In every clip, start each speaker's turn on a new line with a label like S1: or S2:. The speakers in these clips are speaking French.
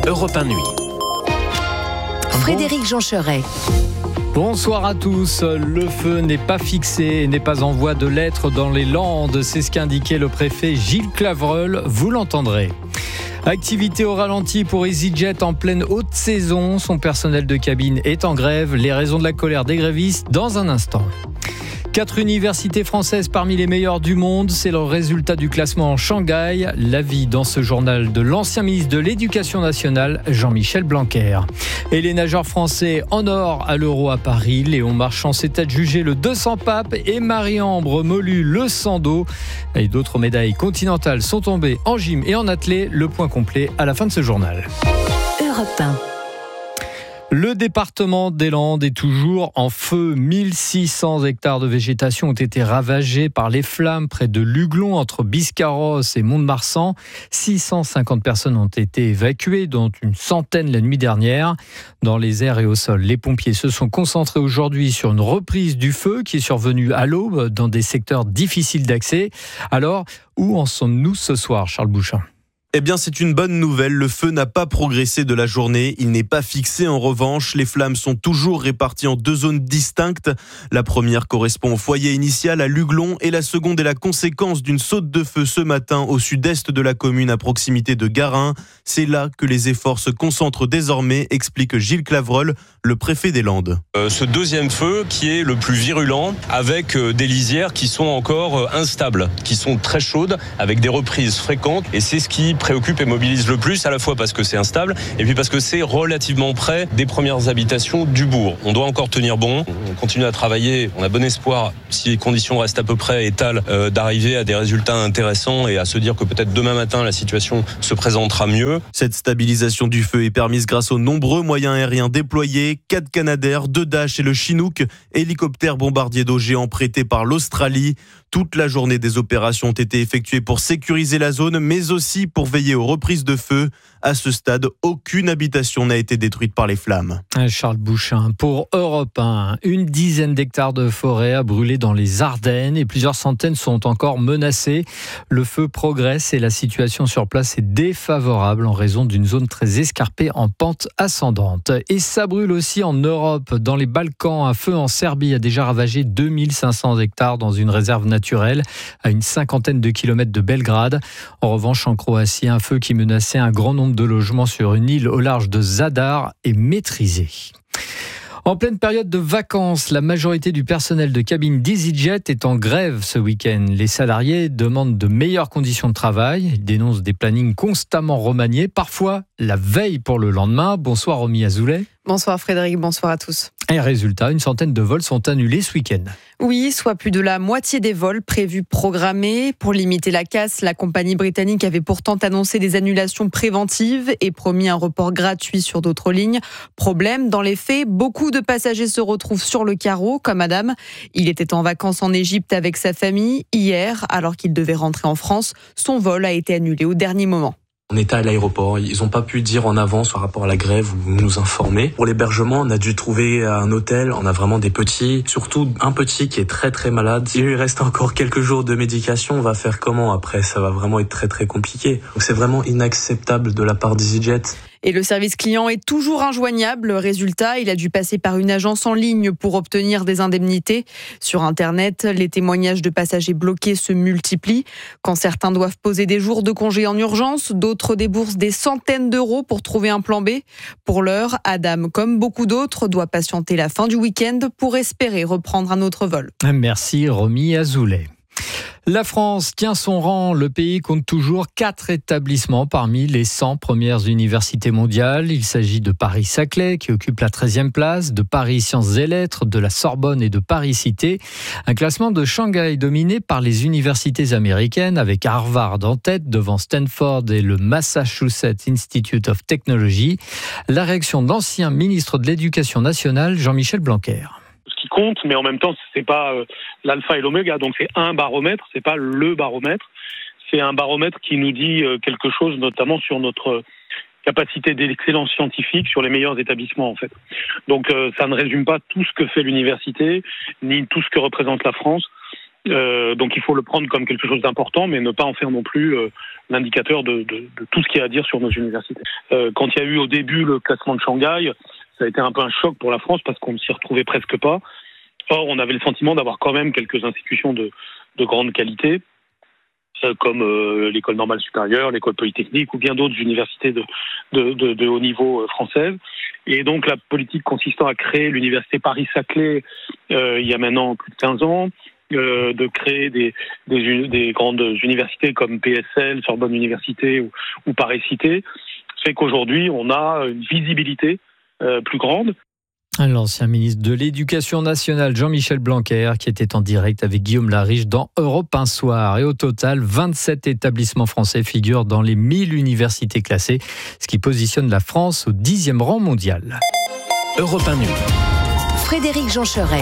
S1: Europe 1 Nuit.
S2: Frédéric Jean-Cheret.
S3: Bonsoir à tous. Le feu n'est pas fixé et n'est pas en voie de l'être dans les Landes. C'est ce qu'indiquait le préfet Gilles Clavreul. Vous l'entendrez. Activité au ralenti pour EasyJet en pleine haute saison. Son personnel de cabine est en grève. Les raisons de la colère des grévistes dans un instant. 4 universités françaises parmi les meilleures du monde, c'est le résultat du classement en Shanghai. L'avis dans ce journal de l'ancien ministre de l'Éducation nationale, Jean-Michel Blanquer. Et les nageurs français en or à l'Euro à Paris. Léon Marchand s'est adjugé le 200 papes et Marie-Ambre Molu le 100 dos. Et d'autres médailles continentales sont tombées en gym et en athlée. Le point complet à la fin de ce journal.
S2: Europe 1.
S3: Le département des Landes est toujours en feu. 1600 hectares de végétation ont été ravagés par les flammes près de Luglon, entre Biscarrosse et Mont-de-Marsan. 650 personnes ont été évacuées, dont une centaine la nuit dernière. Dans les airs et au sol, les pompiers se sont concentrés aujourd'hui sur une reprise du feu qui est survenue à l'aube dans des secteurs difficiles d'accès. Alors, où en sommes-nous ce soir, Charles Bouchin ?
S4: Eh bien, c'est une bonne nouvelle. Le feu n'a pas progressé de la journée. Il n'est pas fixé. En revanche, les flammes sont toujours réparties en 2 zones distinctes. La première correspond au foyer initial à Luglon et la seconde est la conséquence d'une saute de feu ce matin au sud-est de la commune à proximité de Garin. C'est là que les efforts se concentrent désormais, explique Gilles Clavreul, le préfet des Landes.
S5: Ce deuxième feu qui est le plus virulent, avec des lisières qui sont encore instables, qui sont très chaudes, avec des reprises fréquentes, et c'est ce qui préoccupe et mobilise le plus, à la fois parce que c'est instable et puis parce que c'est relativement près des premières habitations du bourg. On doit encore tenir bon, on continue à travailler, on a bon espoir, si les conditions restent à peu près étales, d'arriver à des résultats intéressants et à se dire que peut-être demain matin la situation se présentera mieux.
S4: Cette stabilisation du feu est permise grâce aux nombreux moyens aériens déployés, 4 Canadair, 2 Dash et le Chinook, hélicoptère bombardier d'eau géant prêté par l'Australie. Toute la journée, des opérations ont été effectuées pour sécuriser la zone, mais aussi pour veiller aux reprises de feu. À ce stade, aucune habitation n'a été détruite par les flammes.
S3: Charles Bouchin, pour Europe 1, une dizaine d'hectares de forêt a brûlé dans les Ardennes et plusieurs centaines sont encore menacées. Le feu progresse et la situation sur place est défavorable en raison d'une zone très escarpée en pente ascendante. Et ça brûle aussi en Europe. Dans les Balkans, un feu en Serbie a déjà ravagé 2500 hectares dans une réserve naturelle à une 50aine de kilomètres de Belgrade. En revanche, en Croatie, un feu qui menaçait un grand nombre de logements sur une île au large de Zadar est maîtrisé. En pleine période de vacances, la majorité du personnel de cabine d'EasyJet est en grève ce week-end. Les salariés demandent de meilleures conditions de travail. Ils dénoncent des plannings constamment remaniés, parfois la veille pour le lendemain. Bonsoir Romy Azoulay.
S6: Bonsoir Frédéric, bonsoir à tous.
S3: Et résultat, une centaine de vols sont annulés ce week-end.
S6: Oui, soit plus de la moitié des vols prévus programmés. Pour limiter la casse, la compagnie britannique avait pourtant annoncé des annulations préventives et promis un report gratuit sur d'autres lignes. Problème, dans les faits, beaucoup de passagers se retrouvent sur le carreau, comme Adam. Il était en vacances en Égypte avec sa famille. Hier, alors qu'il devait rentrer en France, son vol a été annulé au dernier moment.
S7: On était à l'aéroport, ils n'ont pas pu dire en avance par rapport à la grève ou nous informer. Pour l'hébergement, on a dû trouver un hôtel, on a vraiment des petits, surtout un petit qui est très très malade. Il lui reste encore quelques jours de médication, on va faire comment après? Ça va vraiment être très très compliqué. Donc c'est vraiment inacceptable de la part d'EasyJet.
S6: Et le service client est toujours injoignable. Résultat, il a dû passer par une agence en ligne pour obtenir des indemnités. Sur Internet, les témoignages de passagers bloqués se multiplient. Quand certains doivent poser des jours de congé en urgence, d'autres déboursent des centaines d'euros pour trouver un plan B. Pour l'heure, Adam, comme beaucoup d'autres, doit patienter la fin du week-end pour espérer reprendre un autre vol.
S3: Merci Romy Azoulay. La France tient son rang. Le pays compte toujours 4 établissements parmi les 100 premières universités mondiales. Il s'agit de Paris-Saclay qui occupe la 13e place, de Paris Sciences et Lettres, de la Sorbonne et de Paris-Cité. Un classement de Shanghai dominé par les universités américaines avec Harvard en tête devant Stanford et le Massachusetts Institute of Technology. La réaction de l'ancien ministre de l'Éducation nationale, Jean-Michel Blanquer.
S8: Qui compte, mais en même temps, c'est pas l'alpha et l'oméga. Donc c'est un baromètre, c'est pas le baromètre. C'est un baromètre qui nous dit quelque chose, notamment sur notre capacité d'excellence scientifique, sur les meilleurs établissements, en fait. Donc ça ne résume pas tout ce que fait l'université, ni tout ce que représente la France. Donc il faut le prendre comme quelque chose d'important, mais ne pas en faire non plus l'indicateur de tout ce qu'il y a à dire sur nos universités. Quand il y a eu au début le classement de Shanghai, ça a été un peu un choc pour la France parce qu'on ne s'y retrouvait presque pas. Or, on avait le sentiment d'avoir quand même quelques institutions de grande qualité, comme l'école normale supérieure, l'école polytechnique ou bien d'autres universités de haut niveau françaises. Et donc la politique consistant à créer l'université Paris-Saclay il y a maintenant plus de 15 ans, de créer des grandes universités comme PSL, Sorbonne Université ou Paris-Cité, fait qu'aujourd'hui on a une visibilité plus grande.
S3: L'ancien ministre de l'Éducation nationale, Jean-Michel Blanquer, qui était en direct avec Guillaume Lariche dans Europe 1 Soir. Et au total, 27 établissements français figurent dans les 1000 universités classées, ce qui positionne la France au 10e rang mondial.
S2: Europe 1 News. Frédéric Jean-Cheret.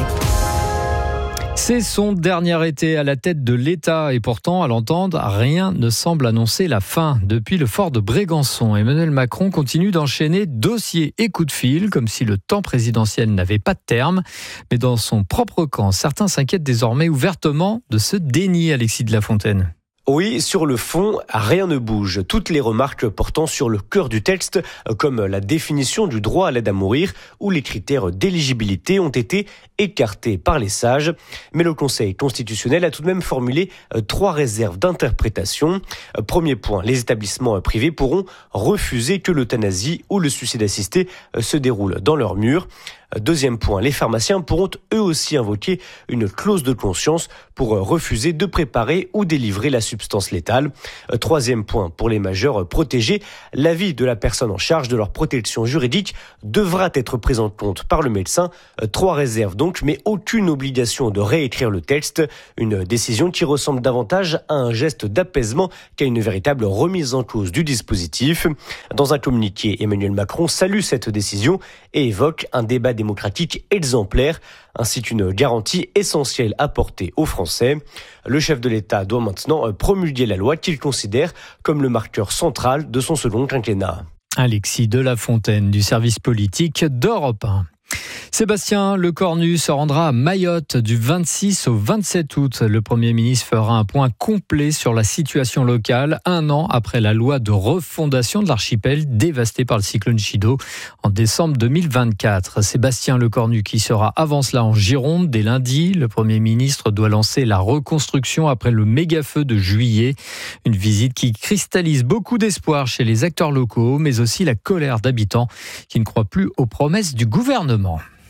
S3: C'est son dernier été à la tête de l'État et pourtant, à l'entendre, rien ne semble annoncer la fin. Depuis le fort de Brégançon, Emmanuel Macron continue d'enchaîner dossiers et coups de fil, comme si le temps présidentiel n'avait pas de terme. Mais dans son propre camp, certains s'inquiètent désormais ouvertement de ce déni, Alexis de la Fontaine.
S1: Oui, sur le fond, rien ne bouge. Toutes les remarques portant sur le cœur du texte, comme la définition du droit à l'aide à mourir ou les critères d'éligibilité, ont été écartés par les sages. Mais le Conseil constitutionnel a tout de même formulé 3 réserves d'interprétation. Premier point, les établissements privés pourront refuser que l'euthanasie ou le suicide assisté se déroule dans leurs murs. Deuxième point, les pharmaciens pourront eux aussi invoquer une clause de conscience pour refuser de préparer ou délivrer la substance létale. Troisième point, pour les majeurs protégés, l'avis de la personne en charge de leur protection juridique devra être pris en compte par le médecin. 3 réserves donc, mais aucune obligation de réécrire le texte. Une décision qui ressemble davantage à un geste d'apaisement qu'à une véritable remise en cause du dispositif. Dans un communiqué, Emmanuel Macron salue cette décision et évoque un débat démocratique exemplaire, ainsi qu'une garantie essentielle apportée aux Français. Le chef de l'État doit maintenant promulguer la loi qu'il considère comme le marqueur central de son second quinquennat.
S3: Alexis de la Fontaine du service politique d'Europe 1. Sébastien Lecornu se rendra à Mayotte du 26 au 27 août. Le Premier ministre fera un point complet sur la situation locale, 1 an après la loi de refondation de l'archipel dévasté par le cyclone Chido en décembre 2024. Sébastien Lecornu qui sera avant cela en Gironde dès lundi. Le Premier ministre doit lancer la reconstruction après le méga-feu de juillet. Une visite qui cristallise beaucoup d'espoir chez les acteurs locaux, mais aussi la colère d'habitants qui ne croient plus aux promesses du gouvernement.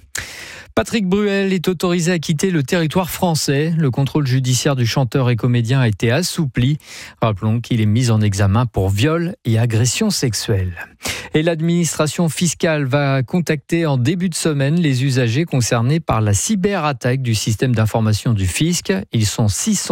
S3: Patrick Bruel est autorisé à quitter le territoire français. Le contrôle judiciaire du chanteur et comédien a été assoupli. Rappelons qu'il est mis en examen pour viol et agression sexuelle. Et l'administration fiscale va contacter en début de semaine les usagers concernés par la cyberattaque du système d'information du fisc. Ils sont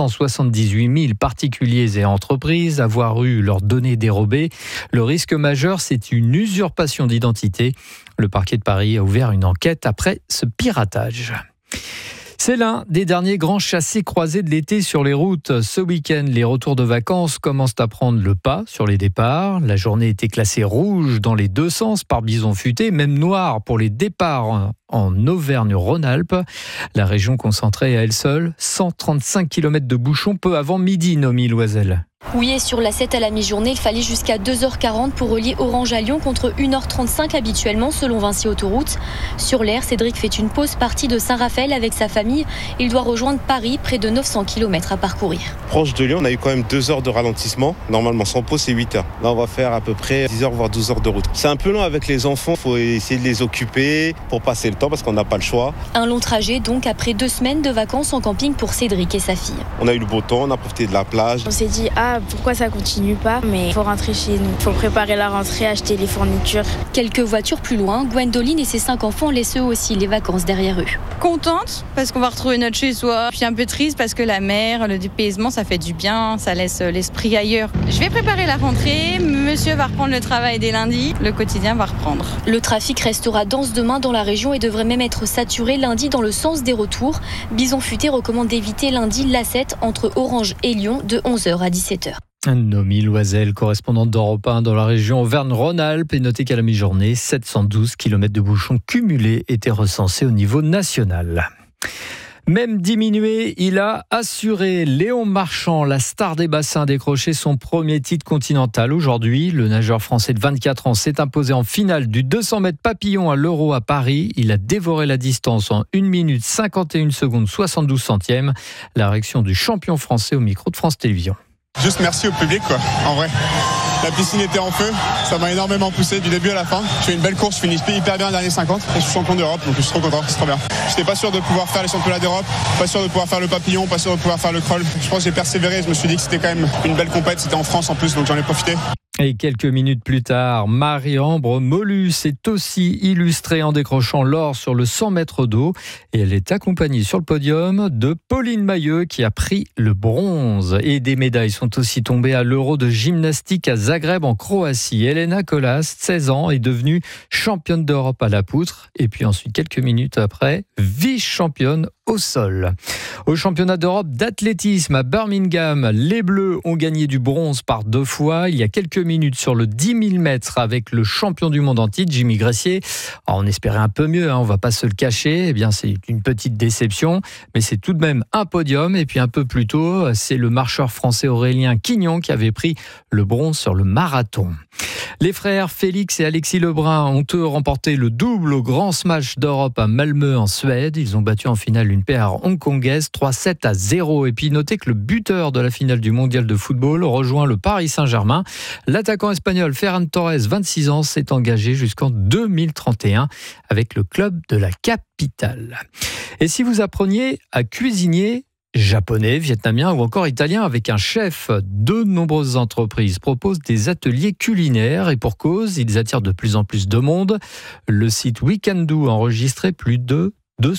S3: 678 000 particuliers et entreprises à avoir eu leurs données dérobées. Le risque majeur, c'est une usurpation d'identité. Le parquet de Paris a ouvert une enquête après ce piratage. C'est l'un des derniers grands chassés-croisés de l'été sur les routes. Ce week-end, les retours de vacances commencent à prendre le pas sur les départs. La journée était classée rouge dans les 2 sens par Bison Futé, même noire pour les départs en Auvergne-Rhône-Alpes. La région concentrait à elle seule 135 km de bouchons peu avant midi, Noémie Loisel.
S9: Oui, et sur la 7 à la mi-journée, il fallait jusqu'à 2h40 pour relier Orange à Lyon contre 1h35 habituellement selon Vinci Autoroute. Sur l'air, Cédric fait une pause partie de Saint-Raphaël avec sa famille. Il doit rejoindre Paris, près de 900 km à parcourir.
S10: Proche de Lyon, on a eu quand même 2 heures de ralentissement. Normalement, sans pause, c'est 8 heures. Là, on va faire à peu près 10 heures, voire 12 heures de route. C'est un peu long avec les enfants. Il faut essayer de les occuper pour passer le temps parce qu'on n'a pas le choix. Un long trajet, donc, après 2 semaines de vacances en camping pour Cédric et sa fille. On a eu le beau temps, on a profité de la plage.
S11: On s'est dit, pourquoi ça continue pas, mais il faut rentrer chez nous. Il faut préparer la rentrée, acheter les fournitures.
S9: Quelques voitures plus loin, Gwendoline et ses 5 enfants laissent eux aussi les vacances derrière eux.
S12: Contente parce qu'on va retrouver notre chez-soi, puis un peu triste parce que la mer, le dépaysement, ça fait du bien, ça laisse l'esprit ailleurs. Je vais préparer la rentrée, monsieur va reprendre le travail dès lundi, le quotidien va reprendre.
S9: Le trafic restera dense demain dans la région et devrait même être saturé lundi dans le sens des retours. Bison Futé recommande d'éviter lundi l'A7 entre Orange et Lyon de 11h à 17h.
S3: Noémie Loisel, correspondante d'Europe 1 dans la région Auvergne-Rhône-Alpes, et notez qu'à la mi-journée, 712 km de bouchons cumulés étaient recensés au niveau national. Même diminué, il a assuré. Léon Marchand, la star des bassins, a décroché son premier titre continental aujourd'hui. Le nageur français de 24 ans s'est imposé en finale du 200 mètres papillon à l'Euro à Paris. Il a dévoré la distance en 1 minute 51 secondes 72 centièmes. La réaction du champion français au micro de France Télévisions.
S13: Juste merci au public, quoi, en vrai. La piscine était en feu, ça m'a énormément poussé du début à la fin. Je fais une belle course, je finis hyper bien dernier 50 et je suis champion d'Europe, donc je suis trop content, c'est trop bien. J'étais pas sûr de pouvoir faire les championnats d'Europe, pas sûr de pouvoir faire le papillon, pas sûr de pouvoir faire le crawl. Je pense que j'ai persévéré, je me suis dit que c'était quand même une belle compète, c'était en France en plus, donc j'en ai profité.
S3: Et quelques minutes plus tard, Marie-Ambre Molus s'est aussi illustrée en décrochant l'or sur le 100 mètres d'eau. Et elle est accompagnée sur le podium de Pauline Mailleux qui a pris le bronze. Et des médailles sont aussi tombées à l'Euro de gymnastique à Zagreb en Croatie. Elena Kolas, 16 ans, est devenue championne d'Europe à la poutre. Et puis ensuite, quelques minutes après, vice-championne au sol. Au championnat d'Europe d'athlétisme à Birmingham, les Bleus ont gagné du bronze par 2 fois. Il y a quelques minutes sur le 10 000 mètres avec le champion du monde en titre, Jimmy Gressier. Alors, on espérait un peu mieux, on va pas se le cacher. Eh bien, c'est une petite déception, mais c'est tout de même un podium. Et puis un peu plus tôt, c'est le marcheur français Aurélien Quignon qui avait pris le bronze sur le marathon. Les frères Félix et Alexis Lebrun ont eux remporté le double au Grand Smash d'Europe à Malmö en Suède. Ils ont battu en finale une paire hongkongaise 3-7-0. Et puis notez que le buteur de la finale du mondial de football rejoint le Paris Saint-Germain. L'attaquant espagnol Ferran Torres, 26 ans, s'est engagé jusqu'en 2031 avec le club de la capitale. Et si vous appreniez à cuisiner japonais, vietnamien ou encore italien avec un chef, de nombreuses entreprises proposent des ateliers culinaires et pour cause, ils attirent de plus en plus de monde. Le site Weekendoo a enregistré plus de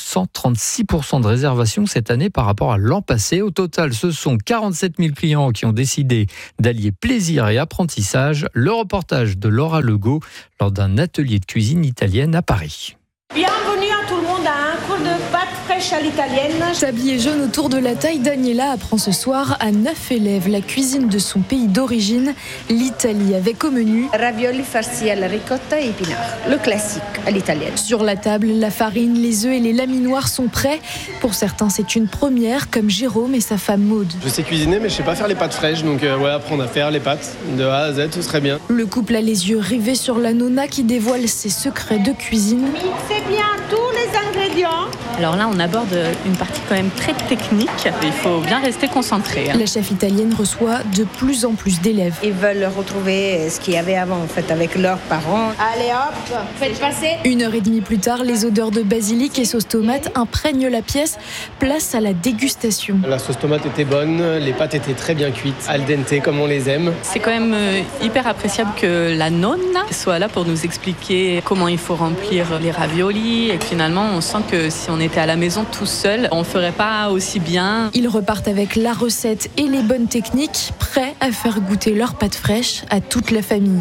S3: 236% de réservations cette année par rapport à l'an passé. Au total, ce sont 47 000 clients qui ont décidé d'allier plaisir et apprentissage. Le reportage de Laura Legault lors d'un atelier de cuisine italienne à Paris.
S14: Bienvenue à tout le monde à un cours de pâtes fraîches à l'italienne.
S15: Tablier jaune autour de la taille, Daniela apprend ce soir à 9 élèves la cuisine de son pays d'origine, l'Italie, avec au menu
S14: ravioli farcis à la ricotta et épinards, le classique à l'italienne.
S15: Sur la table, la farine, les œufs et les laminoirs sont prêts. Pour certains, c'est une première, comme Jérôme et sa femme Maude.
S16: Je sais cuisiner, mais je sais pas faire les pâtes fraîches, donc apprendre à faire les pâtes de A à Z, ce serait bien.
S15: Le couple a les yeux rivés sur la nonna qui dévoile ses secrets de cuisine.
S14: Mixez bien tous les ingrédients.
S17: Alors là, on aborde une partie quand même très technique. Il faut bien rester concentré.
S15: La chef italienne reçoit de plus en plus d'élèves.
S14: Ils veulent retrouver ce qu'il y avait avant, en fait, avec leurs parents. Allez hop, faites passer.
S15: 1h30 plus tard, les odeurs de basilic et sauce tomate imprègnent la pièce. Place à la dégustation.
S16: La sauce tomate était bonne, les pâtes étaient très bien cuites, al dente comme on les aime.
S17: C'est quand même hyper appréciable que la nonna soit là pour nous expliquer comment il faut remplir les raviolis. Et finalement, on sent que si on était à la maison tout seul, on ferait pas aussi bien.
S15: Ils repartent avec la recette et les bonnes techniques, prêts à faire goûter leurs pâtes fraîches à toute la famille.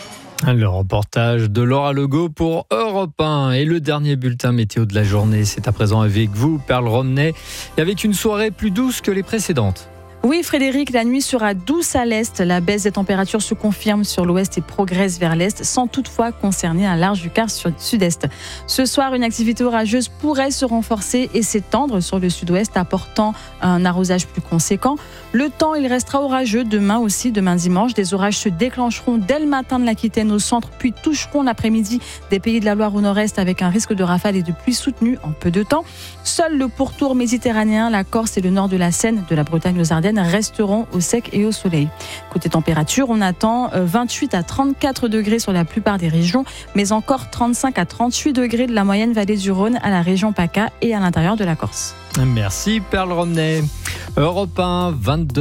S3: Le reportage de Laura Legault pour Europe 1. Et le dernier bulletin météo de la journée, c'est à présent avec vous, Perle Romney, et avec une soirée plus douce que les précédentes.
S18: Oui, Frédéric, la nuit sera douce à l'est. La baisse des températures se confirme sur l'ouest et progresse vers l'est, sans toutefois concerner un large quart sur le sud-est. Ce soir, une activité orageuse pourrait se renforcer et s'étendre sur le sud-ouest, apportant un arrosage plus conséquent. Le temps, il restera orageux demain aussi, demain dimanche. Des orages se déclencheront dès le matin de l'Aquitaine au centre, puis toucheront l'après-midi des Pays de la Loire au nord-est avec un risque de rafales et de pluie soutenues en peu de temps. Seul le pourtour méditerranéen, la Corse et le nord de la Seine, de la Bretagne aux Ardennes, resteront au sec et au soleil. Côté température, on attend 28 à 34 degrés sur la plupart des régions, mais encore 35 à 38 degrés de la moyenne vallée du Rhône à la région PACA et à l'intérieur de la Corse.
S3: Merci Perle Romney. Europe 1,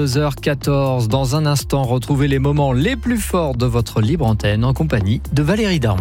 S3: 22h14. Dans un instant, retrouvez les moments les plus forts de votre libre antenne en compagnie de Valérie Darmon.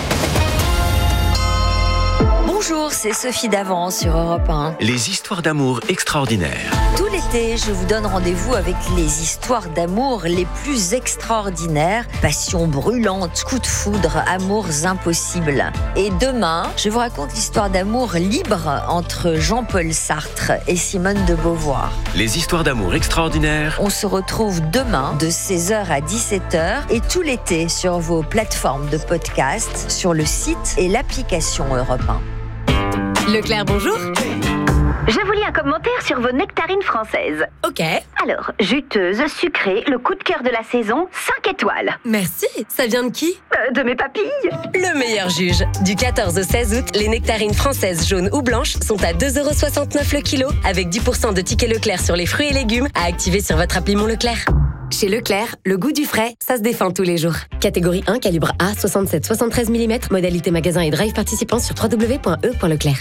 S19: Bonjour, c'est Sophie Davant sur Europe 1.
S20: Les histoires d'amour extraordinaires.
S19: Tout l'été, je vous donne rendez-vous avec les histoires d'amour les plus extraordinaires. Passion brûlante, coups de foudre, amours impossibles. Et demain, je vous raconte l'histoire d'amour libre entre Jean-Paul Sartre et Simone de Beauvoir.
S20: Les histoires d'amour extraordinaires.
S19: On se retrouve demain de 16h à 17h et tout l'été sur vos plateformes de podcast, sur le site et l'application Europe 1.
S2: Leclerc, bonjour.
S21: Je vous lis un commentaire sur vos nectarines françaises.
S22: Ok.
S21: Alors, juteuse, sucrée, le coup de cœur de la saison, 5 étoiles.
S22: Merci. Ça vient de qui ?
S21: De mes papilles.
S22: Le meilleur juge. Du 14 au 16 août, les nectarines françaises jaunes ou blanches sont à 2,69 € le kilo, avec 10% de tickets Leclerc sur les fruits et légumes à activer sur votre appli Mon Leclerc. Chez Leclerc, le goût du frais, ça se défend tous les jours. Catégorie 1, calibre A, 67-73 mm, modalité magasin et drive participant sur www.e.leclerc.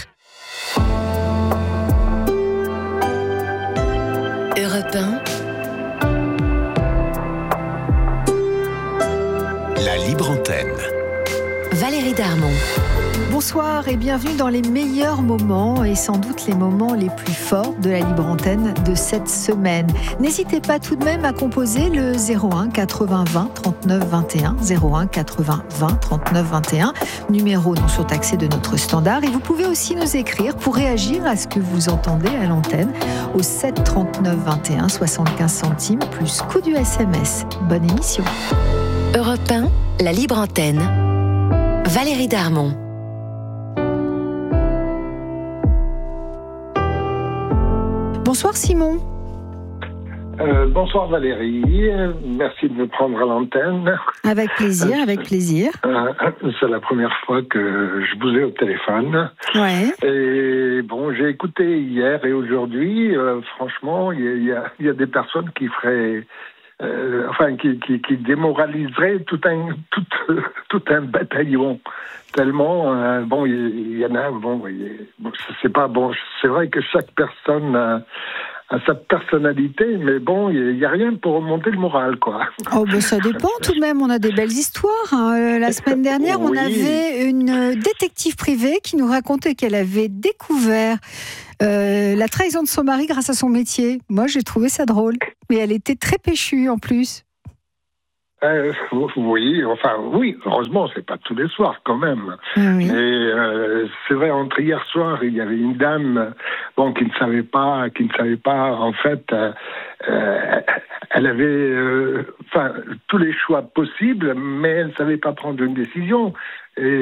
S2: Europe
S20: 1. La libre antenne.
S2: Valérie Darmon.
S23: Bonsoir et bienvenue dans les meilleurs moments et sans doute les moments les plus forts de la libre antenne de cette semaine. N'hésitez pas tout de même à composer le 01 80 20 39 21, 01 80 20 39 21, numéro non surtaxé de notre standard. Et vous pouvez aussi nous écrire pour réagir à ce que vous entendez à l'antenne au 7 39 21, 75 centimes plus coût du SMS. Bonne émission.
S2: Europe 1, la libre antenne. Valérie Darmon.
S23: Bonsoir Simon.
S24: Bonsoir Valérie, merci de me prendre à l'antenne.
S23: Avec plaisir, avec plaisir.
S24: C'est la première fois que je vous ai au téléphone.
S23: Ouais.
S24: Et bon, j'ai écouté hier et aujourd'hui, franchement, il y a des personnes qui feraient... qui démoraliserait tout un bataillon. Tellement, il y en a, c'est pas bon. C'est vrai que chaque personne a sa personnalité, mais bon, il n'y a rien pour remonter le moral, quoi.
S23: Oh, ça dépend tout de même. On a des belles histoires. La semaine dernière, on avait une détective privée qui nous racontait qu'elle avait découvert la trahison de son mari grâce à son métier. Moi, j'ai trouvé ça drôle. Mais elle était très péchue, en plus.
S24: Oui, heureusement, c'est pas tous les soirs, quand même.
S23: Oui.
S24: Et c'est vrai, entre hier soir, il y avait une dame, qui ne savait pas, en fait, elle avait, tous les choix possibles, mais elle ne savait pas prendre une décision. Et